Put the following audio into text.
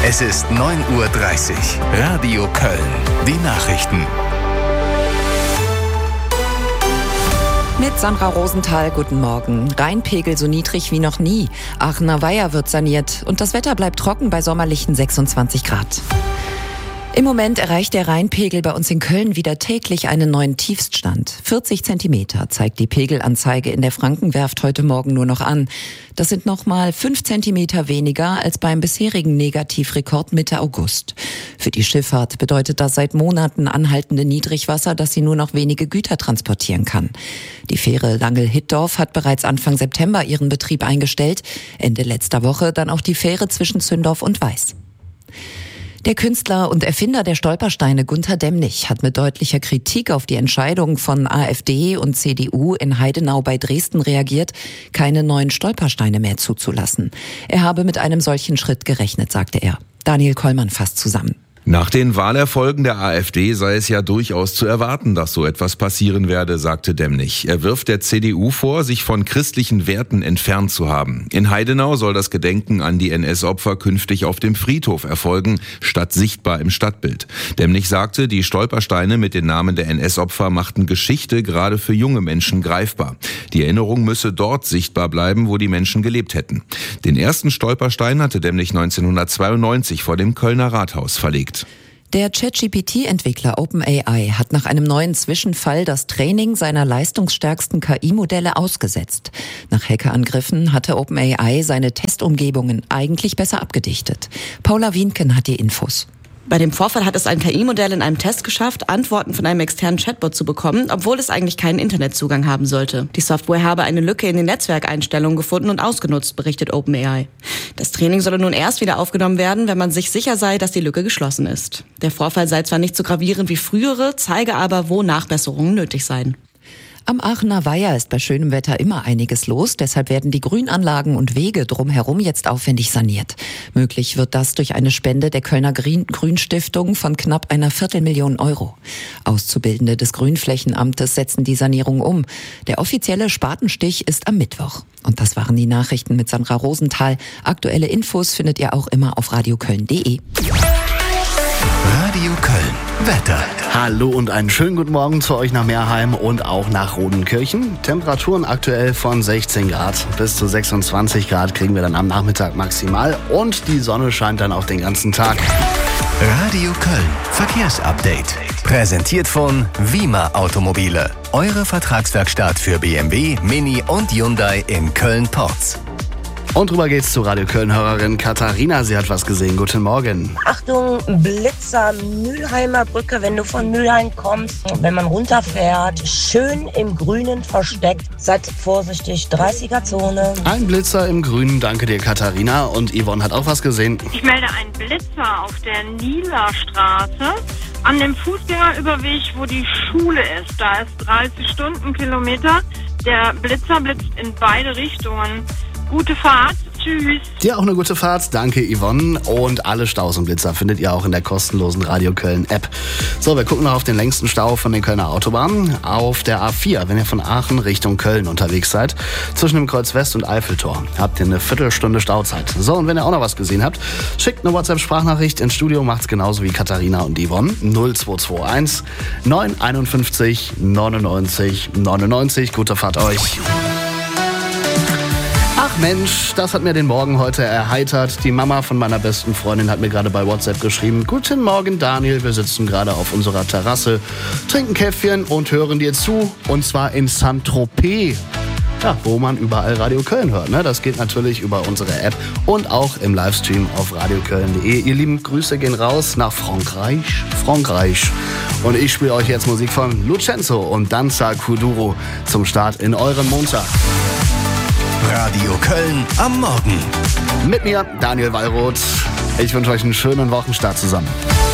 Es ist 9:30 Uhr. Radio Köln. Die Nachrichten. Mit Sandra Rosenthal, guten Morgen. Rheinpegel so niedrig wie noch nie. Aachener Weiher wird saniert und das Wetter bleibt trocken bei sommerlichen 26 Grad. Im Moment erreicht der Rheinpegel bei uns in Köln wieder täglich einen neuen Tiefststand. 40 Zentimeter zeigt die Pegelanzeige in der Frankenwerft heute Morgen nur noch an. Das sind nochmal 5 Zentimeter weniger als beim bisherigen Negativrekord Mitte August. Für die Schifffahrt bedeutet das seit Monaten anhaltende Niedrigwasser, dass sie nur noch wenige Güter transportieren kann. Die Fähre Langel-Hittorf hat bereits Anfang September ihren Betrieb eingestellt. Ende letzter Woche dann auch die Fähre zwischen Zündorf und Weiß. Der Künstler und Erfinder der Stolpersteine Gunter Demnig hat mit deutlicher Kritik auf die Entscheidung von AfD und CDU in Heidenau bei Dresden reagiert, keine neuen Stolpersteine mehr zuzulassen. Er habe mit einem solchen Schritt gerechnet, sagte er. Daniel Kollmann fasst zusammen. Nach den Wahlerfolgen der AfD sei es ja durchaus zu erwarten, dass so etwas passieren werde, sagte Demnig. Er wirft der CDU vor, sich von christlichen Werten entfernt zu haben. In Heidenau soll das Gedenken an die NS-Opfer künftig auf dem Friedhof erfolgen, statt sichtbar im Stadtbild. Demnig sagte, die Stolpersteine mit den Namen der NS-Opfer machten Geschichte gerade für junge Menschen greifbar. Die Erinnerung müsse dort sichtbar bleiben, wo die Menschen gelebt hätten. Den ersten Stolperstein hatte Demnig 1992 vor dem Kölner Rathaus verlegt. Der ChatGPT-Entwickler OpenAI hat nach einem neuen Zwischenfall das Training seiner leistungsstärksten KI-Modelle ausgesetzt. Nach Hackerangriffen hatte OpenAI seine Testumgebungen eigentlich besser abgedichtet. Paula Wienken hat die Infos. Bei dem Vorfall hat es ein KI-Modell in einem Test geschafft, Antworten von einem externen Chatbot zu bekommen, obwohl es eigentlich keinen Internetzugang haben sollte. Die Software habe eine Lücke in den Netzwerkeinstellungen gefunden und ausgenutzt, berichtet OpenAI. Das Training solle nun erst wieder aufgenommen werden, wenn man sich sicher sei, dass die Lücke geschlossen ist. Der Vorfall sei zwar nicht so gravierend wie frühere, zeige aber, wo Nachbesserungen nötig seien. Am Aachener Weiher ist bei schönem Wetter immer einiges los, deshalb werden die Grünanlagen und Wege drumherum jetzt aufwendig saniert. Möglich wird das durch eine Spende der Kölner Grünstiftung von knapp einer 250.000 Euro. Auszubildende des Grünflächenamtes setzen die Sanierung um. Der offizielle Spatenstich ist am Mittwoch. Und das waren die Nachrichten mit Sandra Rosenthal. Aktuelle Infos findet ihr auch immer auf radioköln.de. Radio Köln. Wetter. Hallo und einen schönen guten Morgen zu euch nach Meerheim und auch nach Rodenkirchen. Temperaturen aktuell von 16 Grad bis zu 26 Grad kriegen wir dann am Nachmittag maximal und die Sonne scheint dann auch den ganzen Tag. Radio Köln. Verkehrsupdate. Präsentiert von Wima Automobile. Eure Vertragswerkstatt für BMW, Mini und Hyundai in Köln-Porz. Und rüber geht's zu Radio Köln-Hörerin Katharina. Sie hat was gesehen. Guten Morgen. Achtung, Blitzer, Mülheimer Brücke, wenn du von Mülheim kommst, wenn man runterfährt, schön im Grünen versteckt. Seid vorsichtig, 30er-Zone. Ein Blitzer im Grünen, danke dir Katharina. Und Yvonne hat auch was gesehen. Ich melde einen Blitzer auf der Nielerstraße an dem Fußgängerüberweg, wo die Schule ist. Da ist 30 Stundenkilometer. Der Blitzer blitzt in beide Richtungen. Gute Fahrt. Tschüss. Dir auch eine gute Fahrt. Danke, Yvonne. Und alle Staus und Blitzer findet ihr auch in der kostenlosen Radio Köln App. So, wir gucken noch auf den längsten Stau von den Kölner Autobahnen. Auf der A4, wenn ihr von Aachen Richtung Köln unterwegs seid, zwischen dem Kreuz West und Eiffeltor, habt ihr eine Viertelstunde Stauzeit. So, und wenn ihr auch noch was gesehen habt, schickt eine WhatsApp-Sprachnachricht ins Studio. Macht's genauso wie Katharina und Yvonne. 0221 951 99 99. Gute Fahrt euch. Ach Mensch, das hat mir den Morgen heute erheitert. Die Mama von meiner besten Freundin hat mir gerade bei WhatsApp geschrieben: Guten Morgen Daniel, wir sitzen gerade auf unserer Terrasse, trinken Käffchen und hören dir zu. Und zwar in Saint-Tropez. Ja, wo man überall Radio Köln hört. Ne? Das geht natürlich über unsere App und auch im Livestream auf radioköln.de. Ihr lieben, Grüße gehen raus nach Frankreich. Und ich spiele euch jetzt Musik von Lucenzo und Danza Kuduro zum Start in euren Montag. Radio Köln am Morgen. Mit mir, Daniel Wallroth. Ich wünsche euch einen schönen Wochenstart zusammen.